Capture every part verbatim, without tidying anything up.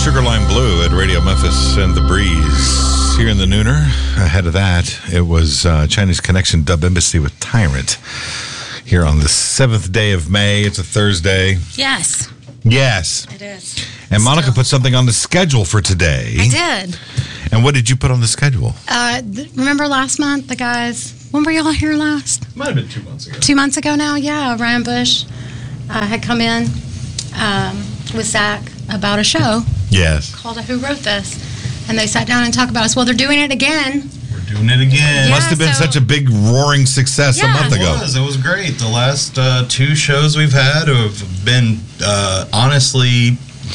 Sugarline Blue at Radio Memphis and The Breeze. Here in the Nooner, ahead of that, it was uh, Chinese Connection Dub Embassy with Tyrant. Here on the seventh day of May. It's a Thursday. Yes. Yes. It is. And Monica Still. put something on the schedule for today. I did. And what did you put on the schedule? Uh, th- remember last month, the guys, when were y'all here last? Might have been two months ago. Two months ago now, yeah. Ryan Bush uh, had come in um, with Zach about a show Yes. called Who Wrote This? And they sat down and talked about us. Well, they're doing it again. We're doing it again. Yeah, Must have been so- such a big roaring success Yeah. a month It ago. was. It was great. The last uh, two shows we've had have been uh, honestly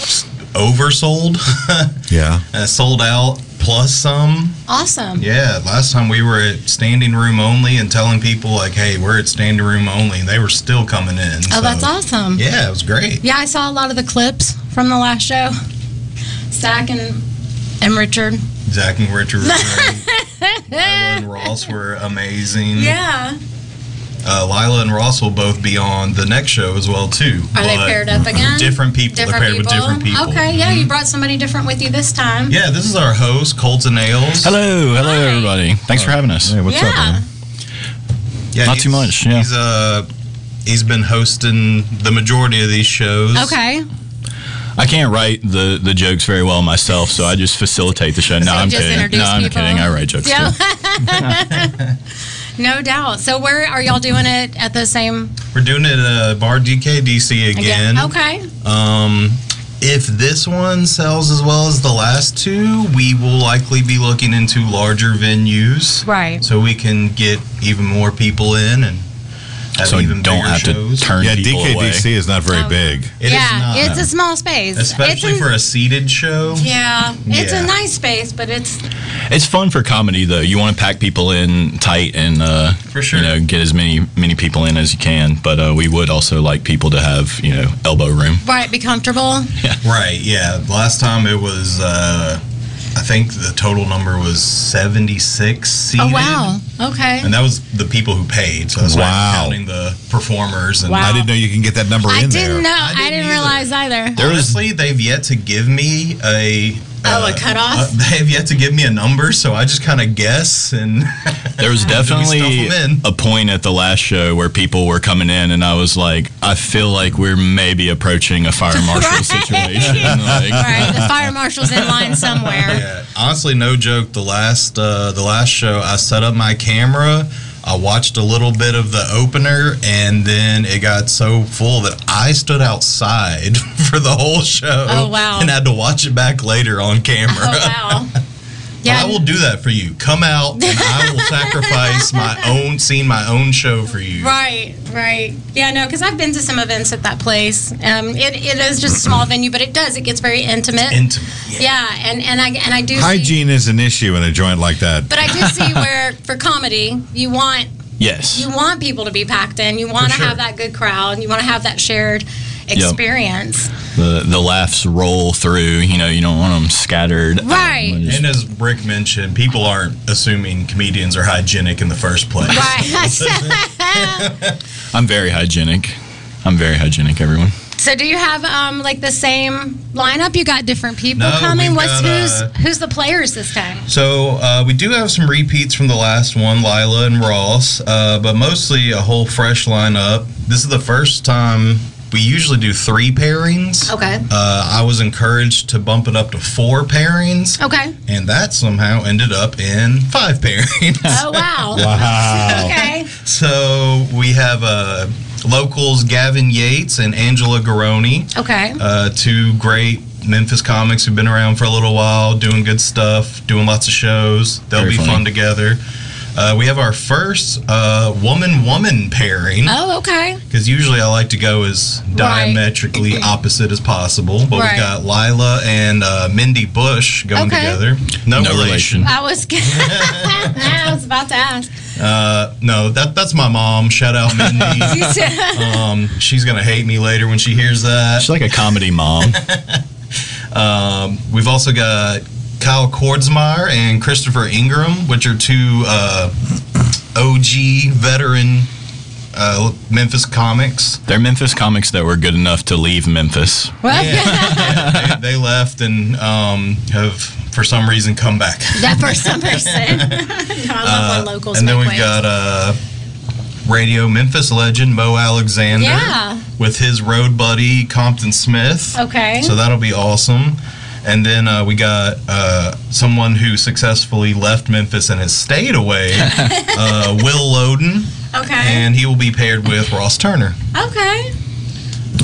oversold. Yeah. uh, sold out plus some. Awesome. Yeah, last time we were at standing room only and telling people like, hey, we're at standing room only, and they were still coming in. Oh, so, that's awesome. Yeah, it was great. Yeah, I saw a lot of the clips from the last show. Zach and, and Richard. Zach and Richard were great. Lila and Ross were amazing. Yeah. Uh, Lila and Ross will both be on the next show as well, too. Are they but paired up again? Different people. Different They're paired people? with different people. Okay, yeah, Mhm. you brought somebody different with you this time. Yeah, this is our host, Colton Nails. Hello, hello, Hi. everybody. Thanks for having us. Hey, what's Yeah. up, man? Yeah, Not he's- too much, yeah. He's uh, he's been hosting the majority of these shows. Okay. I can't write the, the jokes very well myself, so I just facilitate the show. No, So you I'm just kidding. introduce No, I'm people? kidding. I write jokes Yeah. too. No doubt. So where are y'all doing it at the same We're doing it at uh, Bar D K D C again. Okay. Um, if this one sells as well as the last two, we will likely be looking into larger venues. Right. So we can get even more people in and have So even don't bigger have shows. to turn Yeah, people D K D C away. is not very Oh. big. It is yeah, not. it's a small space. Especially It's a- for a seated show. Yeah, it's Yeah. a nice space, but it's It's fun for comedy, though. You want to pack people in tight and uh, For sure. you know, get as many many people in as you can. But uh, we would also like people to have, you know, elbow room. right. Be comfortable. Right, yeah. Last time it was, uh, I think the total number was seventy-six seated. Oh wow. Okay. And that was the people who paid, so that's Wow. not counting the performers. And Wow. I didn't know you can get that number I in didn't there. know. I I didn't didn't, either. realize either. There was Honestly, they've yet to give me a... Oh, a cutoff? Uh, they have yet to give me a number, so I just kind of guess, and There was definitely stuff 'em in. a point at the last show where people were coming in, and I was like, I feel like we're maybe approaching a fire marshal Right. situation. Like, Right. The fire marshal's in line somewhere. yeah, honestly, no joke. The last uh, the last show, I set up my camera. I watched a little bit of the opener, and then it got so full that I stood outside for the whole show. Oh, wow. And had to watch it back later on camera. Oh wow. Yeah. I will do that for you. Come out, and I will sacrifice my own, seeing my own show for you. Right, right. Yeah, no, because I've been to some events at that place. Um, it, it is just a small venue, but it does. It gets very intimate. Intimate. yeah, and, and I and I do see, Hygiene is an issue in a joint like that. but I do see where for comedy you want yes. you want people to be packed in. You want to For sure. have that good crowd. You want to have that shared experience. the the laughs roll through. You know, you don't want them scattered. Right. Um, just- And as Rick mentioned, people aren't assuming comedians are hygienic in the first place. Right. I'm very hygienic. I'm very hygienic, everyone. So do you have um, like the same lineup? You got different people No, coming. we've What's got, who's uh, who's the players this time? So uh, we do have some repeats from the last one, Lila and Ross, uh, but mostly a whole fresh lineup. This is the first time. We usually do three pairings. Okay. Uh, I was encouraged to bump it up to four pairings, Okay. and that somehow ended up in five pairings. Oh wow. Wow. Okay. So we have uh, locals Gavin Yates and Angela Garoni, Okay. uh, two great Memphis comics who've been around for a little while, doing good stuff, doing lots of shows. They'll Very be funny. fun together. Uh, we have our first uh, woman-woman pairing, Oh, okay. because usually I like to go as diametrically opposite as possible. But Right. we've got Lila and uh, Mindy Bush going Okay. together. No, No relation. relation. I was I was about to ask. Uh, no, that that's my mom. Shout out Mindy. um, she's gonna hate me later when she hears that. She's like a comedy mom. Um, we've also got Kyle Kordsmeyer and Christopher Ingram, which are two uh, O G veteran uh, Memphis Comics. They're Memphis Comics that were good enough to leave Memphis. Well, Yeah, yeah, they, they left and um, have, for some reason, come back. that for some reason. No, I love when locals and then make we've waves. got uh, radio Memphis legend Mo Alexander Yeah. with his road buddy Compton Smith. Okay. So that'll be awesome. And then uh, we got uh, someone who successfully left Memphis and has stayed away, uh, Will Loden. Okay. And he will be paired with Ross Turner. Okay.